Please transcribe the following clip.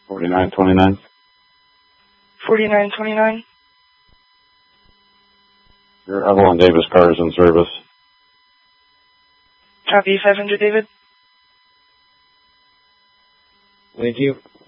4929. 4929. Your Evelyn Davis car is in service. Copy 500, David. Thank you.